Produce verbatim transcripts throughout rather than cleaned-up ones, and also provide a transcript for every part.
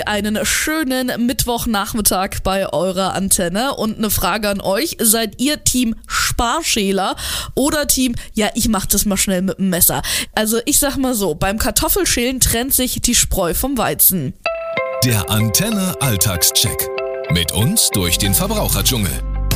Einen schönen Mittwochnachmittag bei eurer Antenne und eine Frage an euch. Seid ihr Team Sparschäler oder Team, ja, ich mach das mal schnell mit dem Messer? Also ich sag mal so, beim Kartoffelschälen trennt sich die Spreu vom Weizen. Der Antenne Alltagscheck. Mit uns durch den Verbraucherdschungel.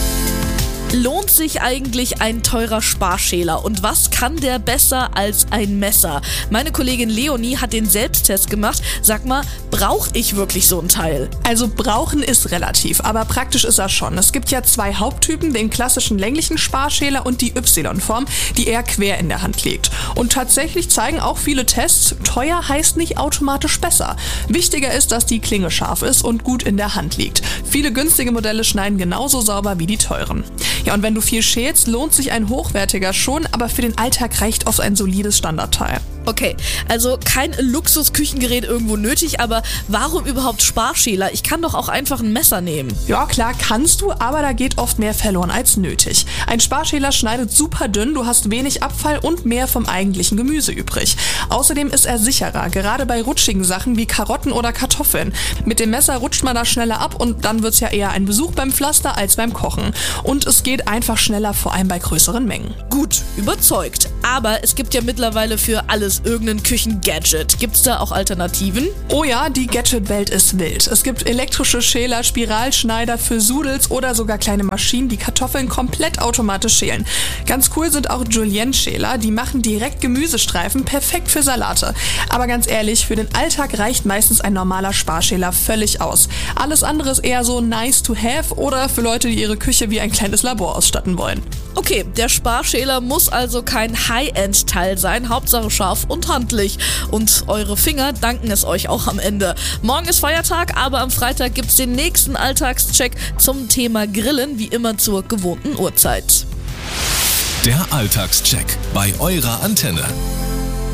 Lohnt sich eigentlich ein teurer Sparschäler und was kann der besser als ein Messer? Meine Kollegin Leonie hat den Selbsttest gemacht. Sag mal, brauche ich wirklich so ein Teil? Also brauchen ist relativ, aber praktisch ist er schon. Es gibt ja zwei Haupttypen, den klassischen länglichen Sparschäler und die Y-Form, die eher quer in der Hand liegt. Und tatsächlich zeigen auch viele Tests, teuer heißt nicht automatisch besser. Wichtiger ist, dass die Klinge scharf ist und gut in der Hand liegt. Viele günstige Modelle schneiden genauso sauber wie die teuren. Ja, und wenn du viel schälst, lohnt sich ein hochwertiger schon, aber für den Alltag reicht oft ein solides Standardteil. Okay, also kein Luxusküchengerät irgendwo nötig, aber warum überhaupt Sparschäler? Ich kann doch auch einfach ein Messer nehmen. Ja, klar kannst du, aber da geht oft mehr verloren als nötig. Ein Sparschäler schneidet super dünn, du hast wenig Abfall und mehr vom eigentlichen Gemüse übrig. Außerdem ist er sicherer, gerade bei rutschigen Sachen wie Karotten oder Kartoffeln. Mit dem Messer rutscht man da schneller ab und dann wird's ja eher ein Besuch beim Pflaster als beim Kochen. Und es geht einfach schneller, vor allem bei größeren Mengen. Gut, überzeugt. Aber es gibt ja mittlerweile für alles irgendein Küchengadget. Gibt's da auch Alternativen? Oh ja, die Gadget-Welt ist wild. Es gibt elektrische Schäler, Spiralschneider für Sudels oder sogar kleine Maschinen, die Kartoffeln komplett automatisch schälen. Ganz cool sind auch Julienne-Schäler, die machen direkt Gemüsestreifen, perfekt für Salate. Aber ganz ehrlich, für den Alltag reicht meistens ein normaler Sparschäler völlig aus. Alles andere ist eher so nice to have oder für Leute, die ihre Küche wie ein kleines Labor ausstatten wollen. Okay, der Sparschäler muss also kein High-End-Teil sein, Hauptsache scharf und handlich. Und eure Finger danken es euch auch am Ende. Morgen ist Feiertag, aber am Freitag gibt's den nächsten Alltagscheck zum Thema Grillen, wie immer zur gewohnten Uhrzeit. Der Alltagscheck bei eurer Antenne.